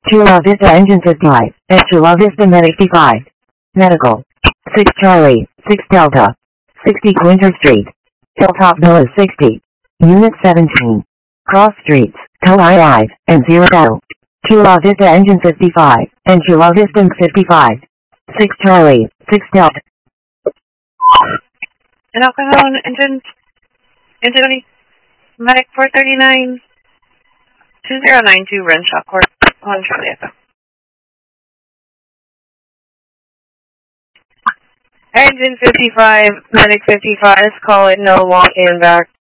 Chula Vista Engine 55, at Chula Vista Medic 55. Medical. 6 Charlie, 6 Delta. 60 Quinter Street. Hilltop Villas 60. Unit 17. Cross Streets, Tulai Live, and 0. Chula Vista Engine 55, and Chula Vista 55. 6 Charlie, 6 Delta. And alcohol engine, Medic 439, 2092, Renshaw Court, 1 Charlie Echo. Engine 55, Medic 55, call it no walk in back